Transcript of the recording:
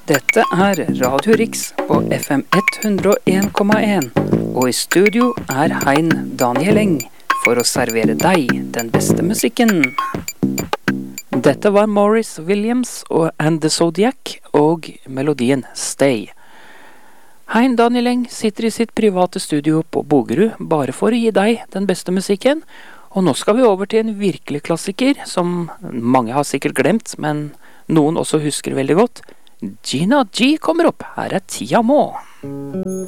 Dette er Radio Riks på FM 101,1, og i studio er Hein Daniel Eng for å servere deg den beste musikken. Dette var Maurice Williams and the Zodiac og melodien Stay. Hein Daniel Eng sitter i sitt private studio på Bogerud bare for å gi deg den beste musikken, og nå skal vi over til en virkelig klassiker som mange har sikkert glemt, men noen også husker veldig godt. Gina G kommer opp. Her er Ti Amore.